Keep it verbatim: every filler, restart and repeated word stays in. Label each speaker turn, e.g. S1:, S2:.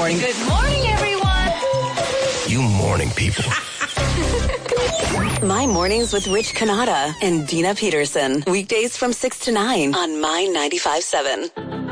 S1: morning.
S2: Good morning, everyone.
S3: You morning people.
S4: My Mornings with Rich Canada and Dina Peterson. Weekdays from six to nine on My ninety-five point seven.